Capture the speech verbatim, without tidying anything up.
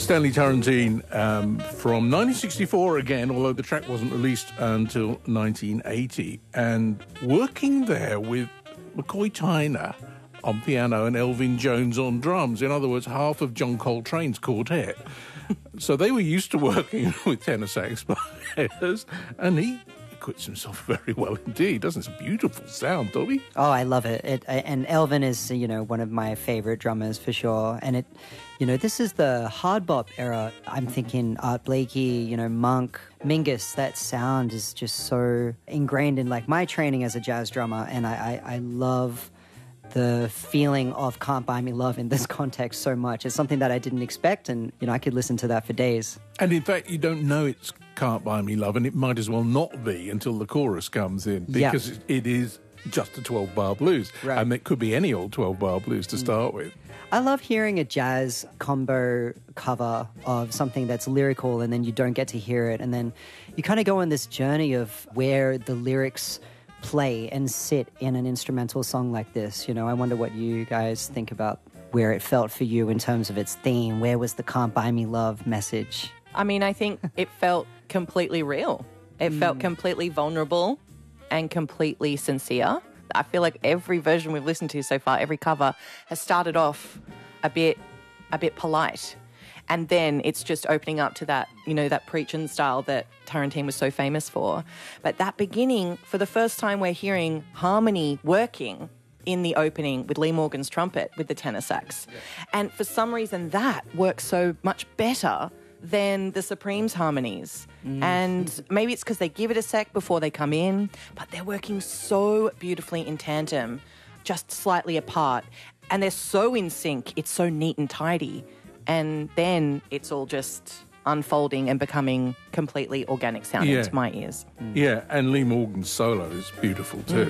Stanley Turrentine um, from nineteen sixty-four again, although the track wasn't released until nineteen eighty. And working there with McCoy Tyner on piano and Elvin Jones on drums. In other words, half of John Coltrane's quartet. So they were used to working with tenor sax players, and he acquits himself very well indeed. Doesn't it? It's a beautiful sound, Dobby. Oh, I love it. it. And Elvin is, you know, one of my favorite drummers for sure. And it, you know, this is the hard bop era. I'm thinking Art Blakey, you know, Monk, Mingus. That sound is just so ingrained in like my training as a jazz drummer, and I, I, I love the feeling of Can't Buy Me Love in this context so much. It's something that I didn't expect, and, you know, I could listen to that for days. And in fact, you don't know it's Can't Buy Me Love, and it might as well not be until the chorus comes in, because yeah. it is just a twelve-bar blues. Right. And it could be any old twelve-bar blues to start with. I love hearing a jazz combo cover of something that's lyrical, and then you don't get to hear it, and then you kind of go on this journey of where the lyrics play and sit in an instrumental song like this. You know, I wonder what you guys think about where it felt for you in terms of its theme. Where was the Can't Buy Me Love message? I mean, I think it felt completely real. It mm. felt completely vulnerable and completely sincere. I feel like every version we've listened to so far, every cover, has started off a bit, a bit polite. And then it's just opening up to that, you know, that preaching style that Turrentine was so famous for. But that beginning, for the first time we're hearing harmony working in the opening with Lee Morgan's trumpet with the tenor sax. Yeah. And for some reason that works so much better than the Supremes harmonies. Mm. And maybe it's because they give it a sec before they come in, but they're working so beautifully in tandem, just slightly apart. And they're so in sync, it's so neat and tidy. And then it's all just unfolding and becoming completely organic sounding yeah. to my ears. Mm. Yeah, and Lee Morgan's solo is beautiful too.